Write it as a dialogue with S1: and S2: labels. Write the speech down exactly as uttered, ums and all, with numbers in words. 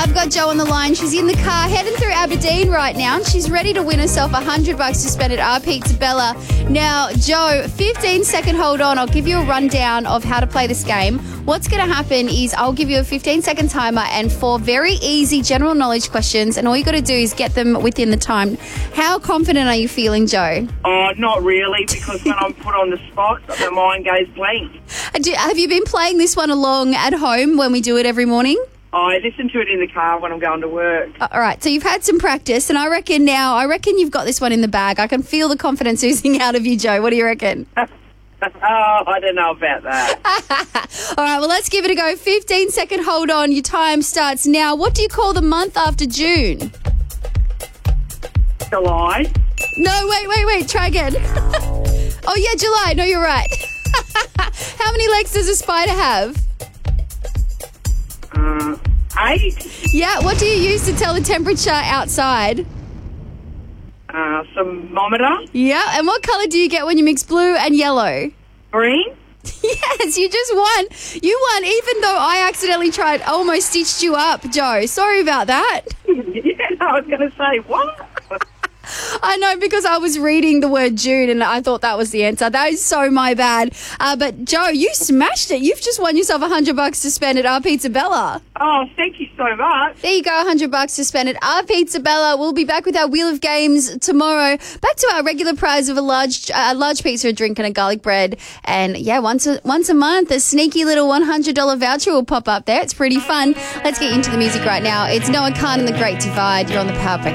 S1: I've got Jo on the line. She's in the car heading through Aberdeen right now. And she's ready to win herself one hundred bucks to spend at Our Pizza Bella. Now, Jo, fifteen second hold on. I'll give you a rundown of how to play this game. What's going to happen is I'll give you a fifteen second timer and four very easy general knowledge questions. And all you got to do is get them within the time. How confident are you feeling, Jo?
S2: Oh, not really, because when I'm put on the spot, the mind goes blank.
S1: Do, have you been playing this one along at home when we do it every morning?
S2: I listen to it in the car when I'm going to work.
S1: All right, so you've had some practice, and I reckon now, I reckon you've got this one in the bag. I can feel the confidence oozing out of you, Jo. What do you reckon?
S2: Oh, I don't know about that.
S1: All right, well, let's give it a go. fifteen second hold on. Your time starts now. What do you call the month after June?
S2: July.
S1: No, wait, wait, wait. Try again. Oh, yeah, July. No, you're right. How many legs does a spider have?
S2: Uh, eight.
S1: Yeah, what do you use to tell the temperature outside?
S2: Uh, thermometer.
S1: Yeah, and what colour do you get when you mix blue and yellow?
S2: Green.
S1: Yes, you just won. You won, even though I accidentally tried, almost stitched you up, Jo. Sorry about that.
S2: Yeah, I was going to say, what?
S1: I know, because I was reading the word June and I thought that was the answer. That is so my bad. Uh, but, Jo, you smashed it. You've just won yourself one hundred bucks to spend at Our Pizza Bella.
S2: Oh, thank you so much.
S1: There you go, one hundred bucks to spend at Our Pizza Bella. We'll be back with our Wheel of Games tomorrow. Back to our regular prize of a large uh, large pizza, a drink and a garlic bread. And, yeah, once a, once a month, a sneaky little one hundred dollars voucher will pop up there. It's pretty fun. Let's get into the music right now. It's Noah Khan and The Great Divide. You're on the Power Breakfast